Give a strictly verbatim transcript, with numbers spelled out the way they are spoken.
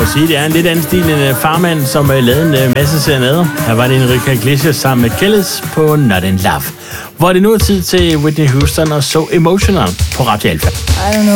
sige, det er en lidt anden stil end uh, Farman, som uh, lavede en uh, masse serenader. Her var det Enrique Iglesias sammen med Kellis på Not In Love. Hvor er det nu tid til Whitney Houston og So Emotional på Radio Alpha. I don't know.